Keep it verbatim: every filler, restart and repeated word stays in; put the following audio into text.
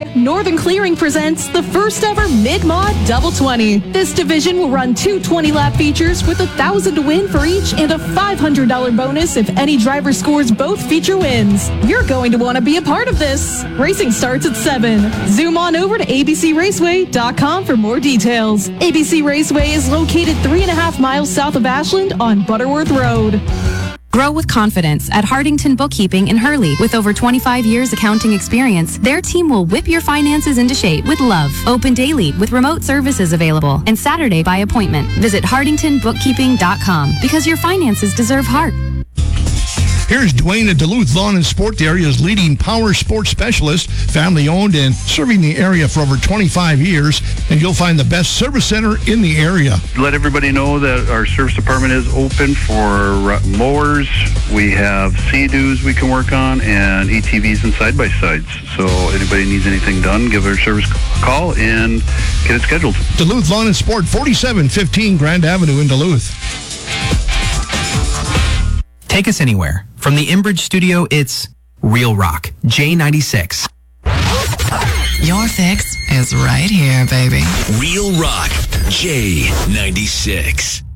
Northern Clearing presents the first ever Mid-Mod Double twenty. This division will run two twenty-lap features with one thousand dollars to win for each and a five hundred dollars bonus if any driver scores both feature wins. You're going to want to be a part of this. Racing starts at seven. Zoom on over to a b c raceway dot com for more details. A B C Raceway is located three and a half miles south of Ashland on Butterworth Road. Grow with confidence at Hardington Bookkeeping in Hurley. With over twenty-five years accounting experience, their team will whip your finances into shape with love. Open daily with remote services available and Saturday by appointment. Visit hardington bookkeeping dot com because your finances deserve heart. Here's Dwayne at Duluth Lawn and Sport, the area's leading power sports specialist, family-owned and serving the area for over twenty-five years, and you'll find the best service center in the area. Let everybody know that our service department is open for mowers. We have Sea-Doos we can work on and A T Vs and side-by-sides. So anybody needs anything done, give our service a call and get it scheduled. Duluth Lawn and Sport, forty-seven fifteen Grand Avenue in Duluth. Take us anywhere. From the Inbridge studio, it's Real Rock, J ninety-six. Your fix is right here, baby. Real Rock, J ninety-six.